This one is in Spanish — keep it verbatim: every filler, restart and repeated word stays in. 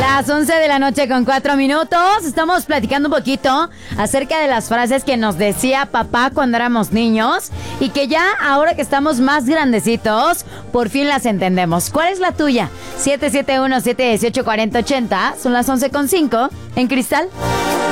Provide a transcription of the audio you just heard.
Las once de la noche con cuatro minutos. Estamos platicando un poquito acerca de las frases que nos decía papá cuando éramos niños y que ya ahora que estamos más grandecitos, por fin las entendemos. ¿Cuál es la tuya? siete siete uno, siete uno ocho, cuatro cero ocho cero. Son las once con cinco en Cristal.